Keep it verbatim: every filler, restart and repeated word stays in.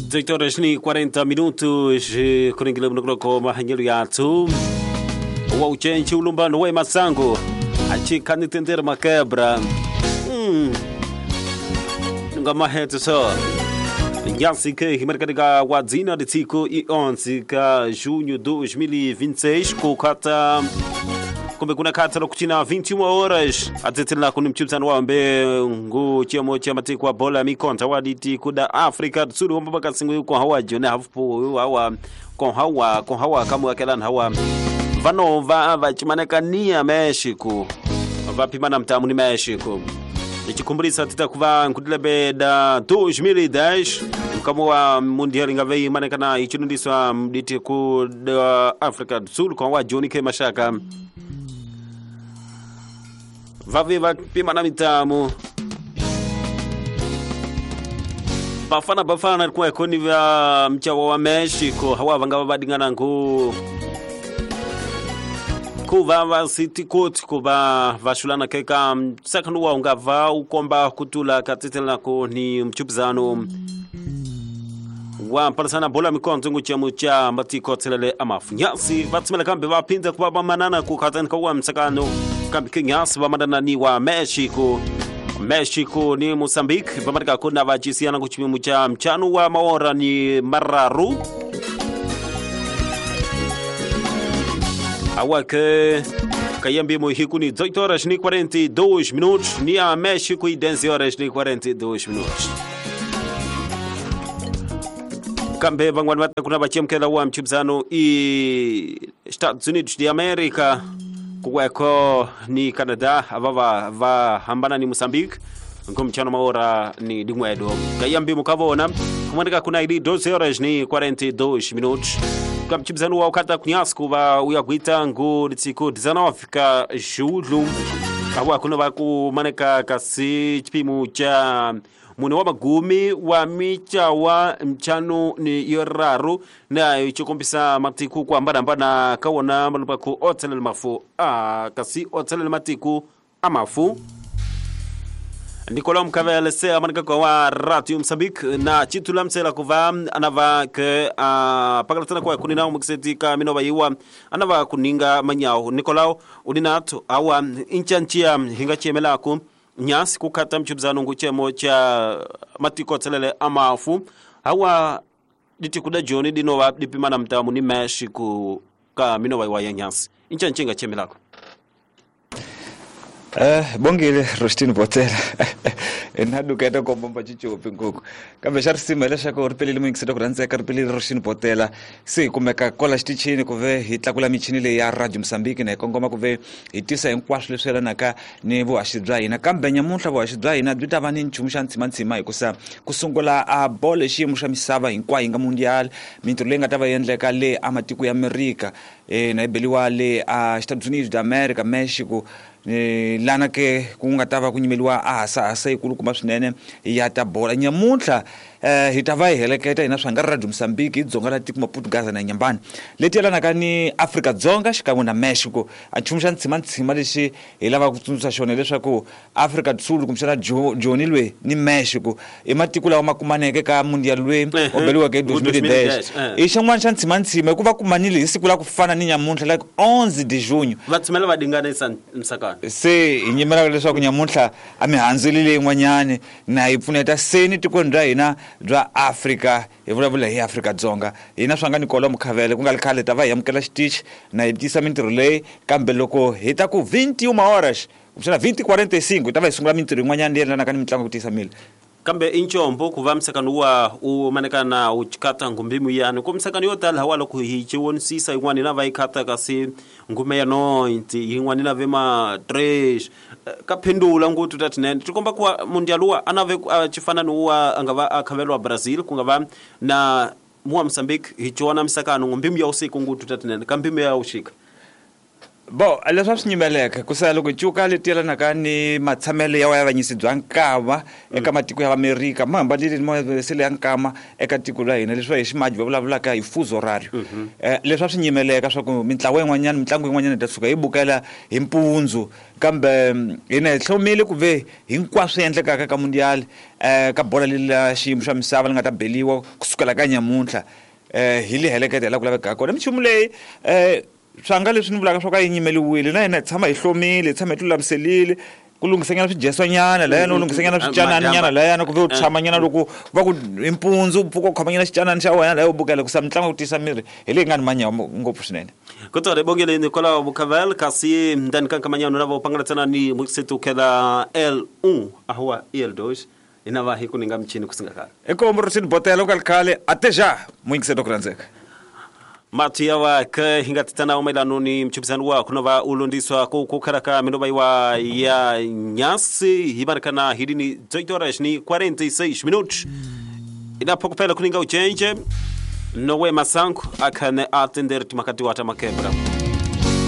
dezoito horas e quarenta minutos kuringila mnoko mahanyelo yatu wa uchenchi ulumbano we masango achika nitendera makebra mm ngama hetu so Nyasi que himerkadiga wadzina de tiko e onze ka junho dois mil e vinte e seis com kata kumbe kuna kata lokuchina vinte e uma horas atetela kuni mchumzano wa mbe ngu chiamo cha matiko wa bola mikonta waditi kuda Africa tsuru wamba baka singu kwa hawa jone hafu hawa kwa hawa kwa hawa kama akelan hawa vano va va chimanekania Mexico vapimana mtamu ni Mexico ichikumbrisa titakuva nkudilebe da dois mil e dez kama wa mundial ngavei manekana ichunundiswa mditi ku da Africa do Sul kwa wa Johnny K Mashaka vaviva pimana mitamu bafana bafana kwa koni vya mchawa wa Mexico hawa vanga badingana ngu kuva va city court kuva vashulana keka second wa ungava ukomba kutula katitela ko ni mchupzano wa parsana bola mikonto nguchemu cha matiko tselele amafunyasi vatsmela kambe vapinza kuba manana ku katan kwa msakano kambe kinyasi vamadana ni wa Mexico Mexico ni Mozambique pamarika kuna vachisiana kuchimimu cha mchano wa maora ni mararu awake kayambi mohiku ni dezoito horas e quarenta e dois minutos ni a México e dez horas e quarenta e dois minutos kambe vangwani vata kuna vachemkela wa mchibzano i Estados Unidos de America kuweko ni Canada avava va hambana ni Mozambique ngomchano maora ni dingwedo kayambi mukavona kumandika kuna ili doze horas e quarenta e dois minutos kamchibzano wa ukata kunyasku va uyagwita ngu ditsiko dezenove ka julho awa kuna vaku maneka kasi chipimu cha mune wa magumi wa micha wa mchano ni yoraru na ichikombisa matiku kwa mbada mbana kawona malupa ku otelele mafu ah kasi otelele matiku amafu Nicolas Mkavele se amanika kwa Radio Mozambique na chitula msela kuva anava ke uh, pakalatana kwa kunina mkisetika minova yiwa anava kuninga manyao Nicolas udinato awa inchanchia hinga chemelaku nyasi kukata mchubzano nguchemo cha matiko tselele amafu awa ditikuda Johnny dinova dipimana mtamu ni Mexico ka minova yiwa ya nyasi inchanchinga chemelaku Eh bongile Rostino Botela enadu keta ko bomba chichopi ngoko kambe sharisima lesha ko ripelile mingisida ku rantsa ka ripelile Rostino Botela se kumeka kola stichini ku ve hitla kula michini le ya Radio Mozambique na kongoma ku ve hitisa hinkwaswo leswela naka ni vo ashidra ina kambe nyamunhla vo ashidra ina dwita vani nchumusha ntsimantshima hikusa kusungula a ball xiyimo xa misava hinkwayo hinga mundial mintirho leyi nga ta va endleka le amatiko ya America eh na ibeliwa le a Estados Unidos de America Mexico eh lana ke ku nga ta va ku nyimeliwa a sa asa ikulu kuma swinene ya ta bola nyamunhla eh hitava heleketa ina swanga Radio Mozambique dzonga la tiko maPortugal na nyambani leti yelana ka ni Africa dzonga xikan'we na Mexico a nchumu xa ntsima ntsima lexi hi lava ku tsundzuxa xona leswaku Africa do Sul kumbe xana Johnny lwe ni Mexico i matiko lawa makumaneke ka mundial lwe obeliwa ke dois mil e dez i xin'wana xa ntsima ntsima hikuva kumanile hi siku la ku fana ni nyamunhla like onze de junho vatsimela va dinganisa msakano se inyimela leswaku nyamunhla a mihandzeli leyin'wanyani na hi pfuneta seni tikweni ra hina bya Africa hi vulavula hi Africa dzonga hina swanga Nicolas Mkavele ku nga likhale ta va hi amukela xitichi na hi tisa mintirho leyi kambe loko hi ta ku vinte e uma horas kumbe vinte e quarenta e cinco ta va hi sungula mintirho yin'wanyana leyi yelanaka ni mitlangu ku tisa mile kambe inchombo kuva msakano wa u manekana u chikata ngumbimu yani ku msakano yo tala hawala ku hi chiwonisisa yin'wana na va ikata kasi ngume ya nointi yin'wana na vema tres ka pendula ngutu tatinene tikomba kwa mundial wa anave chifanana wa angava akhavelwa Brazil kungava na mu Mozambique hi chiwana msakano ngumbimu ya usiku ngutu tatinene kambimu ya ushika bo leswi swi nyimeleka ku sala loko cuka leti yelanaka ni matshamele ya vavanyisi bya nkama eka matiko ya Amerika ma hambanile mo sele ya nkama eka tiko la hina leswi hi ximaji va vulavulaka hi fuso horario eh leswi swi nyimeleka swa ku mitlawa yin'wanyana mitlangu yin'wanyana ta suka yi bukela hi mpunzu kambe hina hi hlomile ku ve hinkwaswo endlekaka ka mundial eh ka bola lila xiyimo xa misava li nga ta beliwa kusukela ka nyamuntlha eh hi li heleketela ku laveka kona michumu leyi eh swanga leswi ni vulaka swo ka yi nyimeliwile na hina tshama hi hlomile tshama hi tulamiselile ku lunghisanyana swijeswanyana la yana lunghisanyana swicanana nyana la yana ku ve u tshama nyana loko va ku impunzu pfuko khomanyana xicanana xa wena la yo bukela ku sa mitlangu ku tisa miri hi le ngani manya ngopfu swinene kutore bongele ni kola bukavel kasi ndani kanka manyano navo pangalatsana ni mukisetu kela L one ahwa L two inava hi kuninga mchini kusingakala eko Rustin Botela kalkale ateja muingisetu kuranzeka matu yawa ke hingatitana umailano ni mchupizani wa kunova ulundiswa kukaraka minova iwa ya nyasi hibarakana hidini oito horas ni quarenta e seis minutos inapokupela kuninga uchenje Noe Masango akane atender timakati wata makebra